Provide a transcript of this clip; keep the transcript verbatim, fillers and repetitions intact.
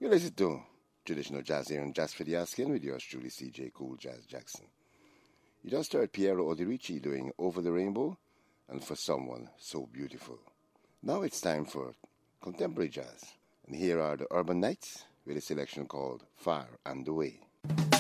You listen to traditional jazz here and Jazz for the Asking with yours truly, C J Cool Jazz Jackson. You just heard Piero Odirici doing Over the Rainbow and For Someone So Beautiful. Now it's time for contemporary jazz. And here are the Urban Knights with a selection called Far and Away.